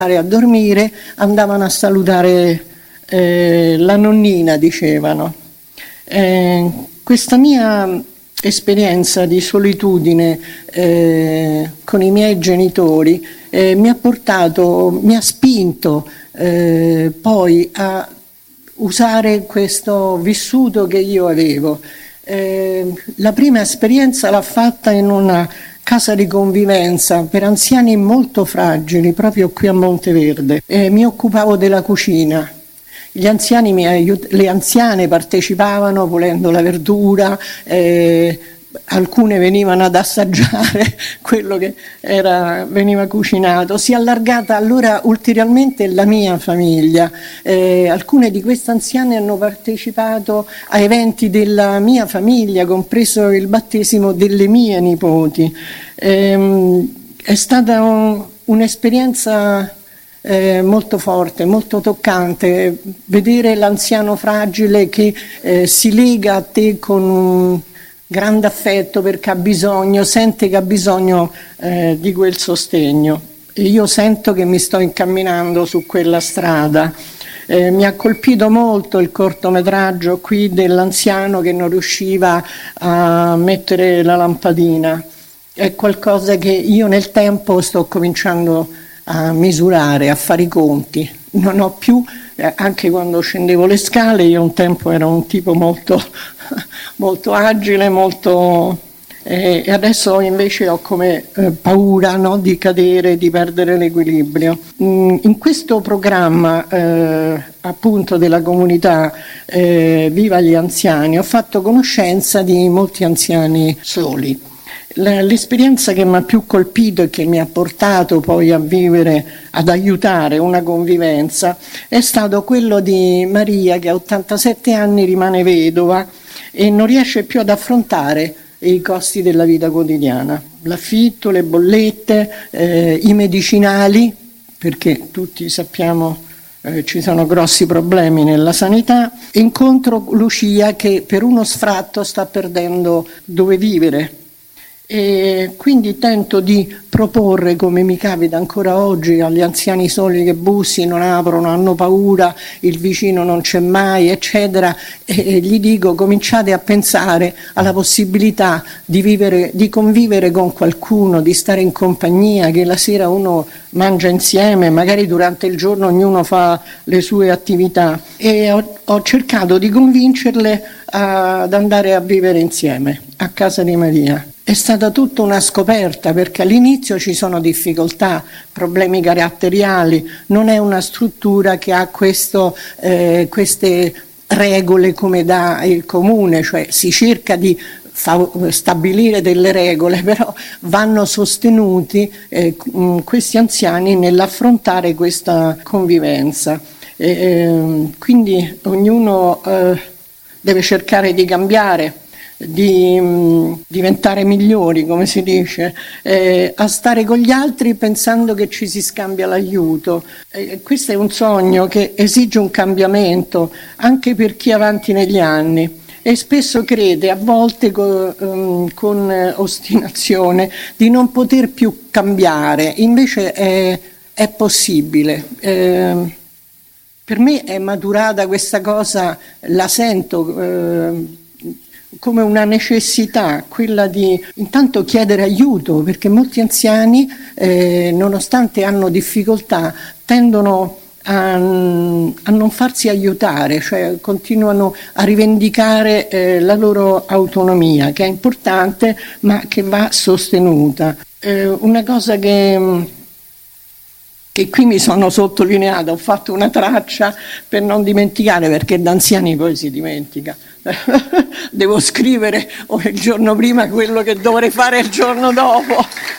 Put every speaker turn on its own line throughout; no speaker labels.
a dormire andavano a salutare la nonnina, dicevano. Questa mia esperienza di solitudine con i miei genitori mi ha spinto poi a usare questo vissuto che io avevo. La prima esperienza l'ho fatta in una casa di convivenza per anziani molto fragili, proprio qui a Monteverde. Mi occupavo della cucina. Gli anziani le anziane partecipavano pulendo la verdura, alcune venivano ad assaggiare quello che veniva cucinato. Si è allargata allora ulteriormente la mia famiglia. Alcune di queste anziane hanno partecipato a eventi della mia famiglia, compreso il battesimo delle mie nipoti. È stata un'esperienza molto forte, molto toccante, vedere l'anziano fragile che si lega a te con un grande affetto perché sente che ha bisogno di quel sostegno. E io sento che mi sto incamminando su quella strada. Mi ha colpito molto il cortometraggio qui dell'anziano che non riusciva a mettere la lampadina. È qualcosa che io nel tempo sto cominciando a misurare, a fare i conti. Non ho più, anche quando scendevo le scale, io un tempo ero un tipo molto, molto agile, e adesso invece ho come paura, no, di cadere, di perdere l'equilibrio. In questo programma appunto della comunità Viva gli Anziani ho fatto conoscenza di molti anziani soli. L'esperienza che mi ha più colpito e che mi ha portato poi ad aiutare una convivenza è stato quello di Maria, che a 87 anni rimane vedova e non riesce più ad affrontare i costi della vita quotidiana, l'affitto, le bollette, i medicinali, perché tutti sappiamo ci sono grossi problemi nella sanità. Incontro Lucia che per uno sfratto sta perdendo dove vivere. E quindi tento di proporre, come mi capita ancora oggi, agli anziani soli che bussi, non aprono, hanno paura, il vicino non c'è mai, eccetera, e gli dico: cominciate a pensare alla possibilità di convivere con qualcuno, di stare in compagnia, che la sera uno mangia insieme, magari durante il giorno ognuno fa le sue attività, e ho cercato di convincerle ad andare a vivere insieme a casa di Maria. È stata tutta una scoperta, perché all'inizio ci sono difficoltà, problemi caratteriali, non è una struttura che ha queste regole come dà il comune, cioè si cerca di stabilire delle regole, però vanno sostenuti questi anziani nell'affrontare questa convivenza. Quindi ognuno deve cercare di cambiare, di diventare migliori, come si dice, a stare con gli altri pensando che ci si scambia l'aiuto. Questo è un sogno che esige un cambiamento anche per chi è avanti negli anni e spesso crede, a volte con ostinazione, di non poter più cambiare. Invece è possibile. Per me è maturata questa cosa, la sento come una necessità, quella di intanto chiedere aiuto, perché molti anziani, nonostante hanno difficoltà, tendono a non farsi aiutare, cioè continuano a rivendicare la loro autonomia, che è importante ma che va sostenuta. Una cosa che qui mi sono sottolineata, ho fatto una traccia per non dimenticare, perché da anziani poi si dimentica. Devo scrivere il giorno prima quello che dovrei fare il giorno dopo.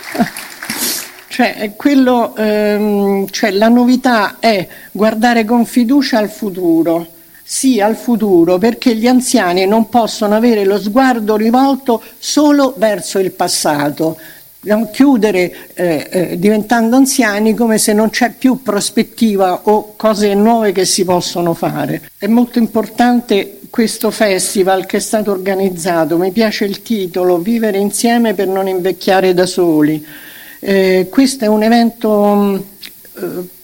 Cioè la novità è guardare con fiducia al futuro. Sì, al futuro, perché gli anziani non possono avere lo sguardo rivolto solo verso il passato. Chiudere diventando anziani come se non c'è più prospettiva o cose nuove che si possono fare. È molto importante questo festival che è stato organizzato, mi piace il titolo, Vivere insieme per non invecchiare da soli. Questo è un evento